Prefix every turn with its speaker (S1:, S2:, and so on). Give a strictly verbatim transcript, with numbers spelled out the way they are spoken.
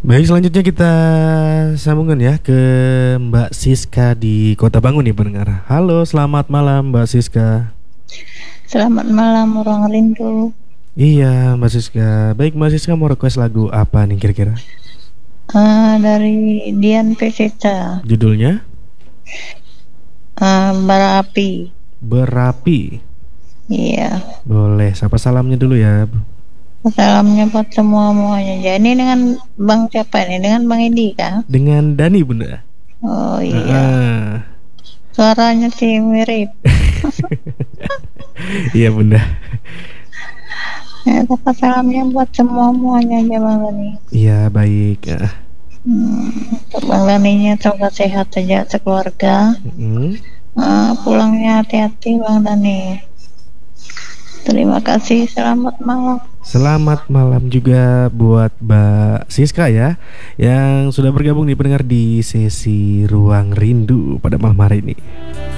S1: Baik, selanjutnya kita sambungkan ya ke Mbak Siska di Kota Bangun nih pendengar. Halo, selamat malam Mbak Siska.
S2: Selamat malam orang rindu.
S1: Iya Mbak Siska. Baik, Mbak Siska mau request lagu apa nih kira-kira?
S2: Uh, dari Dian Peseta.
S1: Judulnya?
S2: Uh, Berapi.
S1: Berapi.
S2: Iya.
S1: Boleh, sapa salamnya dulu ya.
S2: Salamnya buat semua semuanya. Jadi dengan Bang siapa ini? Dengan Bang Edi kah?
S1: Dengan Dani Bunda.
S2: Oh iya.
S1: Uh-uh.
S2: Suaranya sih mirip.
S1: Iya Bunda.
S2: Ya, sapa salamnya buat semua semuanya aja Bang Dani.
S1: Iya baik. Uh.
S2: Hmm, Bang Daninya semoga sehat saja sekeluarga.
S1: Hmm.
S2: Uh, pulangnya hati-hati Bang Dani. Terima kasih, selamat malam.
S1: Selamat malam juga buat Mbak Siska ya, yang sudah bergabung di pendengar di sesi Ruang Rindu pada malam hari ini.